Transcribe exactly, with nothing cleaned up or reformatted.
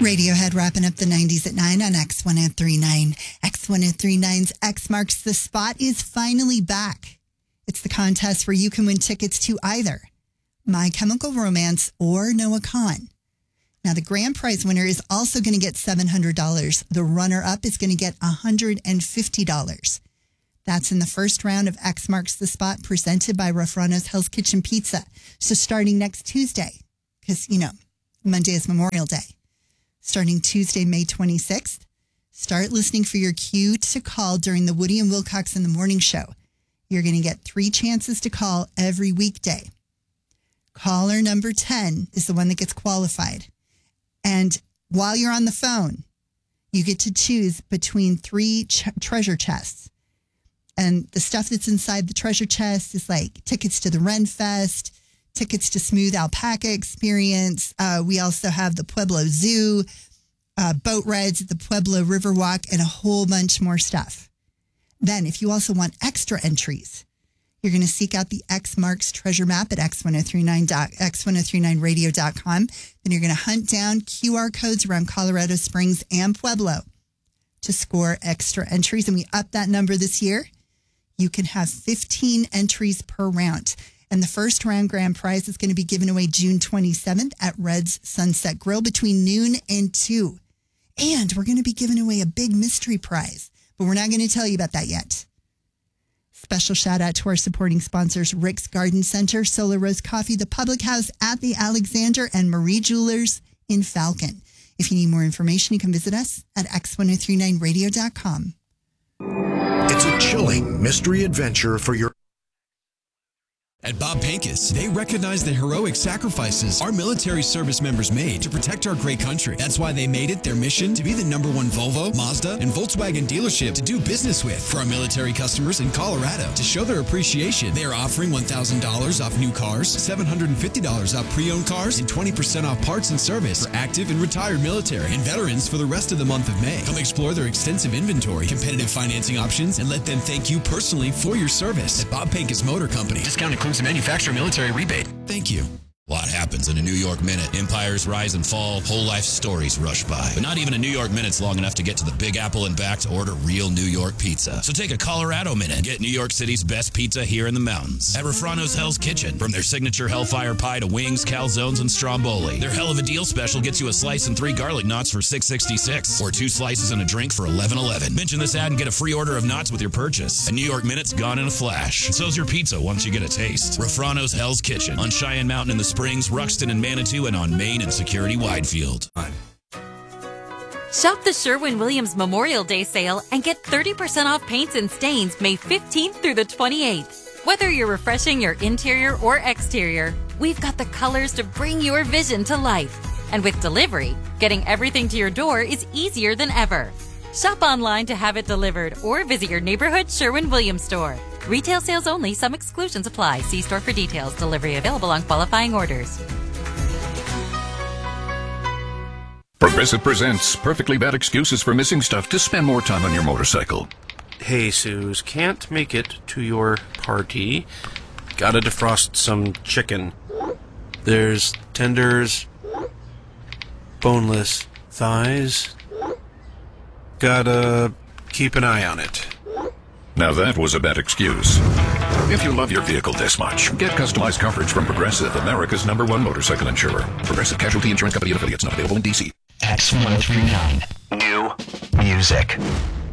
Radiohead wrapping up the nineties at nine on X ten thirty-nine. X ten thirty-nine's X Marks the Spot is finally back. It's the contest where you can win tickets to either My Chemical Romance or Noah Kahan. Now, the grand prize winner is also going to get seven hundred dollars. The runner-up is going to get one hundred fifty dollars. That's in the first round of X Marks the Spot presented by Raffrano's Hell's Kitchen Pizza. So starting next Tuesday, because, you know, Monday is Memorial Day. Starting Tuesday, May twenty-sixth, start listening for your cue to call during the Woody and Wilcox in the Morning Show. You're going to get three chances to call every weekday. Caller number ten is the one that gets qualified. And while you're on the phone, you get to choose between three ch- treasure chests. And the stuff that's inside the treasure chest is like tickets to the Ren Fest, tickets to Smooth Alpaca Experience. Uh, we also have the Pueblo Zoo, uh, boat rides at the Pueblo Riverwalk, and a whole bunch more stuff. Then, if you also want extra entries, you're going to seek out the X Marks treasure map at x ten thirty-nine radio dot com. Then you're going to hunt down Q R codes around Colorado Springs and Pueblo to score extra entries. And we upped that number this year. You can have fifteen entries per round. And the first round grand prize is going to be given away June twenty-seventh at Red's Sunset Grill between noon and two. And we're going to be giving away a big mystery prize, but we're not going to tell you about that yet. Special shout out to our supporting sponsors, Rick's Garden Center, Solar Rose Coffee, the Public House at the Alexander, and Marie Jewelers in Falcon. If you need more information, you can visit us at x ten thirty-nine radio dot com. It's a chilling mystery adventure for your... At Bob Pincus, they recognize the heroic sacrifices our military service members made to protect our great country. That's why they made it their mission to be the number one Volvo, Mazda, and Volkswagen dealership to do business with. For our military customers in Colorado, to show their appreciation, they are offering one thousand dollars off new cars, seven hundred fifty dollars off pre-owned cars, and twenty percent off parts and service for active and retired military and veterans for the rest of the month of May. Come explore their extensive inventory, competitive financing options, and let them thank you personally for your service. At Bob Pincus Motor Company, discount includes a manufacturer military rebate. Thank you. A lot happens in a New York minute. Empires rise and fall, whole life stories rush by. But not even a New York minute's long enough to get to the Big Apple and back to order real New York pizza. So take a Colorado minute. Get New York City's best pizza here in the mountains. At Raffrano's Hell's Kitchen. From their signature Hellfire Pie to wings, calzones, and stromboli. Their Hell of a Deal special gets you a slice and three garlic knots for six sixty-six. Or two slices and a drink for eleven eleven. Mention this ad and get a free order of knots with your purchase. A New York minute's gone in a flash. And so's your pizza once you get a taste. Raffrano's Hell's Kitchen. On Cheyenne Mountain in the Springs, Ruxton, and Manitou, and on Main and Security Widefield. Shop the Sherwin-Williams Memorial Day sale and get thirty percent off paints and stains May fifteenth through the twenty-eighth. Whether you're refreshing your interior or exterior, we've got the colors to bring your vision to life. And with delivery, getting everything to your door is easier than ever. Shop online to have it delivered or visit your neighborhood Sherwin-Williams store. Retail sales only. Some exclusions apply. See store for details. Delivery available on qualifying orders. Progressive presents Perfectly Bad Excuses for Missing Stuff to Spend More Time on Your Motorcycle. Hey, Suze, can't make it to your party. Gotta defrost some chicken. There's tenders, boneless thighs. Gotta keep an eye on it. Now that was a bad excuse. If you love your vehicle this much, get customized coverage from Progressive, America's number one motorcycle insurer. Progressive Casualty Insurance Company and affiliates, not available in D C. X ten thirty-nine. New music.